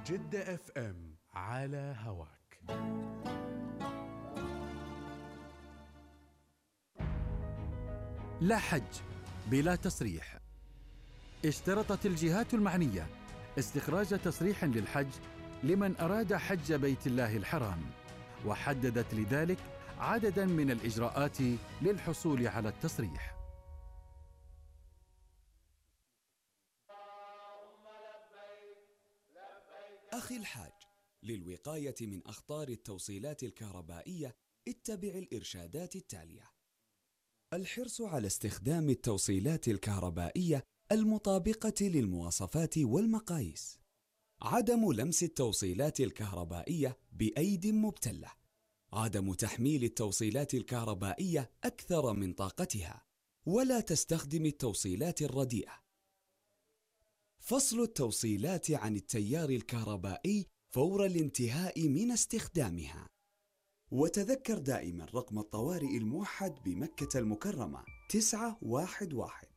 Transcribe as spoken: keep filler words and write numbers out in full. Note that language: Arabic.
جدة اف ام على هواك. لا حج بلا تصريح. اشترطت الجهات المعنية استخراج تصريح للحج لمن أراد حج بيت الله الحرام، وحددت لذلك عددا من الإجراءات للحصول على التصريح. أخي الحاج، للوقاية من أخطار التوصيلات الكهربائية اتبع الإرشادات التالية: الحرص على استخدام التوصيلات الكهربائية المطابقة للمواصفات والمقاييس، عدم لمس التوصيلات الكهربائية بأيد مبتلة، عدم تحميل التوصيلات الكهربائية أكثر من طاقتها، ولا تستخدم التوصيلات الرديئة، فصل التوصيلات عن التيار الكهربائي فور الانتهاء من استخدامها. وتذكر دائما رقم الطوارئ الموحد بمكة المكرمة تسعة واحد واحد.